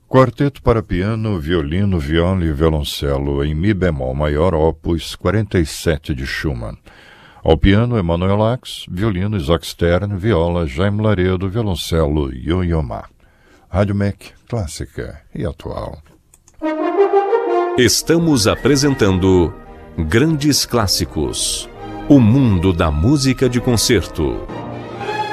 Quarteto para piano, violino, viola e violoncelo em mi bemol maior, opus 47 de Schumann. Ao piano, Emanuel Lacks, violino, Isaac Stern, viola, Jaime Laredo, violoncelo, Yo-Yo Ma. Rádio MEC, clássica e atual. Estamos apresentando Grandes Clássicos, o mundo da música de concerto.